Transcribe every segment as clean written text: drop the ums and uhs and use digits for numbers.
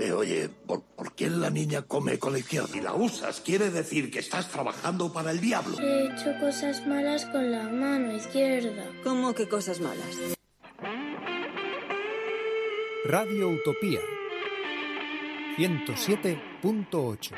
Oye, ¿por qué la niña come con la izquierda? Si la usas, quiere decir que estás trabajando para el diablo. He hecho cosas malas con la mano izquierda. ¿Cómo que cosas malas? Radio Utopía 107.8.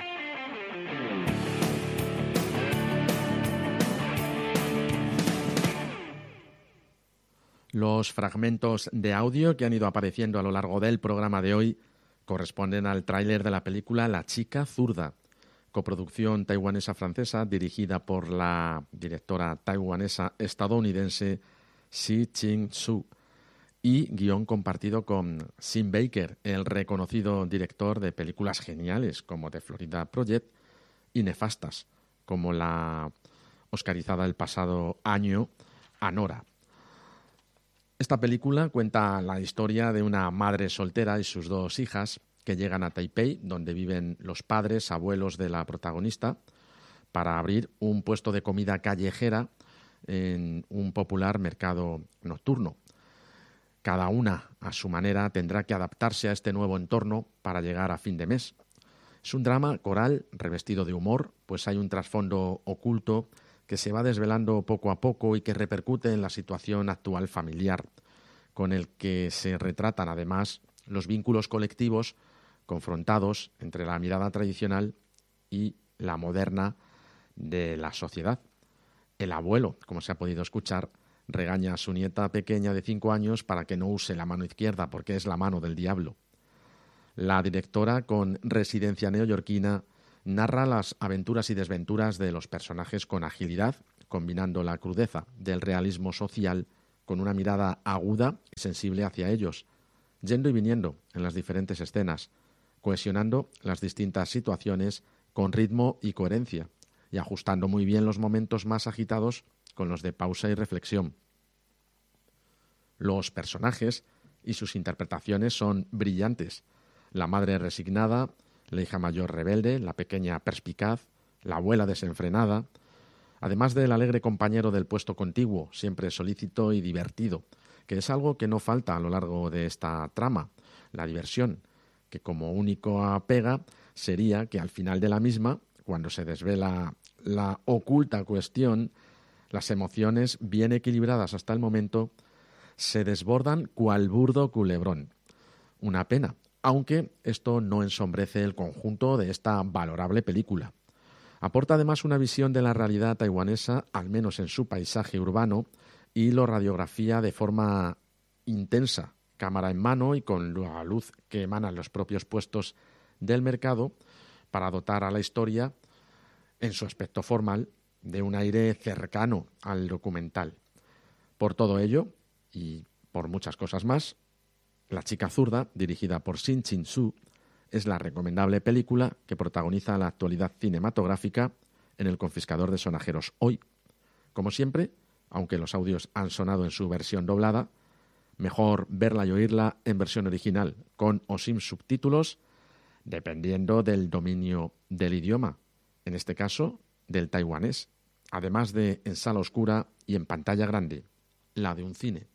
Los fragmentos de audio que han ido apareciendo a lo largo del programa de hoy corresponden al tráiler de la película La chica zurda, coproducción taiwanesa-francesa dirigida por la directora taiwanesa-estadounidense Xi Ching-su y guión compartido con Sim Baker, el reconocido director de películas geniales como The Florida Project y nefastas como la oscarizada el pasado año Anora. Esta película cuenta la historia de una madre soltera y sus dos hijas que llegan a Taipei, donde viven los padres, abuelos de la protagonista, para abrir un puesto de comida callejera en un popular mercado nocturno. Cada una, a su manera, tendrá que adaptarse a este nuevo entorno para llegar a fin de mes. Es un drama coral revestido de humor, pues hay un trasfondo oculto que se va desvelando poco a poco y que repercute en la situación actual familiar, con el que se retratan además los vínculos colectivos confrontados entre la mirada tradicional y la moderna de la sociedad. El abuelo, como se ha podido escuchar, regaña a su nieta pequeña de 5 años para que no use la mano izquierda porque es la mano del diablo. La directora, con residencia neoyorquina, narra las aventuras y desventuras de los personajes con agilidad, combinando la crudeza del realismo social con una mirada aguda y sensible hacia ellos, yendo y viniendo en las diferentes escenas, cohesionando las distintas situaciones con ritmo y coherencia, y ajustando muy bien los momentos más agitados con los de pausa y reflexión. Los personajes y sus interpretaciones son brillantes. La madre resignada, la hija mayor rebelde, la pequeña perspicaz, la abuela desenfrenada, además del alegre compañero del puesto contiguo, siempre solícito y divertido, que es algo que no falta a lo largo de esta trama, la diversión, que como único pega sería que al final de la misma, cuando se desvela la oculta cuestión, las emociones, bien equilibradas hasta el momento, se desbordan cual burdo culebrón. Una pena, aunque esto no ensombrece el conjunto de esta valorable película. Aporta además una visión de la realidad taiwanesa, al menos en su paisaje urbano, y lo radiografía de forma intensa, cámara en mano y con la luz que emanan los propios puestos del mercado, para dotar a la historia, en su aspecto formal, de un aire cercano al documental. Por todo ello, y por muchas cosas más, La chica zurda, dirigida por Xi Ching-su, es la recomendable película que protagoniza la actualidad cinematográfica en El confiscador de sonajeros hoy. Como siempre, aunque los audios han sonado en su versión doblada, mejor verla y oírla en versión original, con o sin subtítulos, dependiendo del dominio del idioma, en este caso del taiwanés, además de en sala oscura y en pantalla grande, la de un cine.